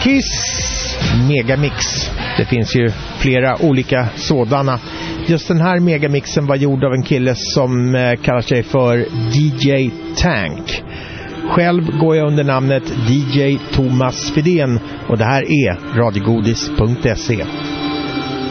Kiss Megamix. Det finns ju flera olika sådana. Just den här megamixen var gjord av en kille som kallar sig för DJ Tank. Själv går jag under namnet DJ Thomas Fidén och det här är radiogodis.se.